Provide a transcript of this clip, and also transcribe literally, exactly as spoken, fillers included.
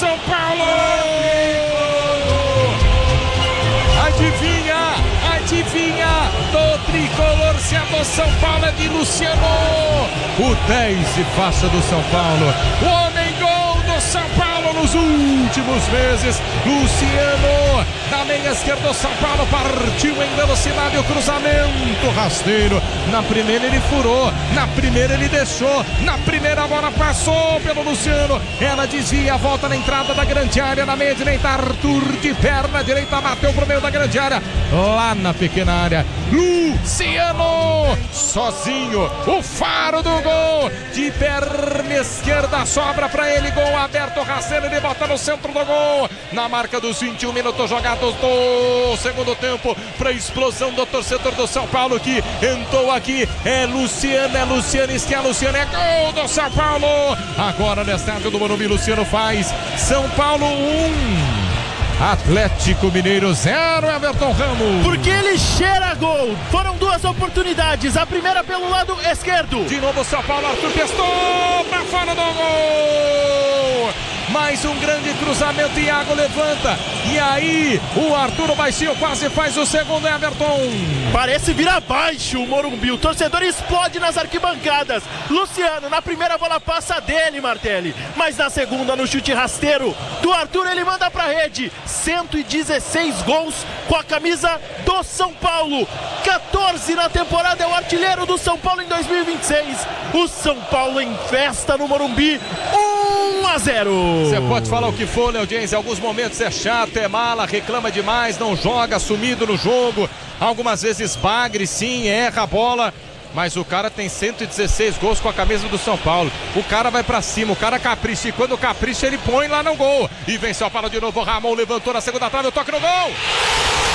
São Paulo! Adivinha, adivinha, do tricolor, se é do São Paulo, é de Luciano, o dez de faixa do São Paulo, o homem gol do São Paulo nos últimos meses, Luciano, na meia esquerda do São Paulo, partiu em velocidade, o cruzamento rasteiro, na primeira ele furou, na primeira ele deixou, na primeira bola passou pelo Luciano, ela desvia, volta na entrada da grande área, na meia direita, Arthur de perna direita, bateu pro meio da grande área, lá na pequena área, Luciano, sozinho, o faro do gol, de perna esquerda, sobra pra ele, gol aberto, rasteiro, ele bota no centro do gol, na marca dos vinte e um minutos jogados do segundo tempo, pra explosão do torcedor do São Paulo que entrou aqui, é Luciano, é Luciano, que é Luciano, é gol do São Paulo, agora no estádio do Morumbi, Luciano faz, São Paulo um, Atlético Mineiro zero, Everton Ramos. Porque ele cheira gol. Foram duas oportunidades. A primeira pelo lado esquerdo. De novo São Paulo, Arthur testou pra fora do gol. Mais um grande cruzamento, Iago levanta. E aí, o Arthur baixinho quase faz o segundo, Everton. Parece vir abaixo o Morumbi. O torcedor explode nas arquibancadas. Luciano, na primeira bola passa dele, Martelli. Mas na segunda, no chute rasteiro do Arthur, ele manda pra rede. cento e dezesseis gols com a camisa do São Paulo. quatorze na temporada, é o artilheiro do São Paulo em dois mil e vinte e seis. O São Paulo em festa no Morumbi. um a zero. Você pode falar o que for, Léo Dias, em alguns momentos é chato, é mala, reclama demais, não joga, sumido no jogo. Algumas vezes bagre, sim, erra a bola. Mas o cara tem cento e dezesseis gols com a camisa do São Paulo. O cara vai pra cima, o cara capricha. E quando capricha, ele põe lá no gol. E venceu a bola de novo. Ramon levantou na segunda trave, o toque no gol.